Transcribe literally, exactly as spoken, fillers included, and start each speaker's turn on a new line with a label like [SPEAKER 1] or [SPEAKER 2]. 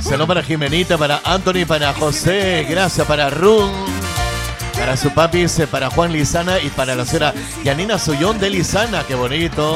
[SPEAKER 1] Saludos para Jimenita, para Anthony, para José. Gracias para Ruth. Para su papi, para Juan Lizana y para la señora Yanina Sullón de Lizana. Qué bonito.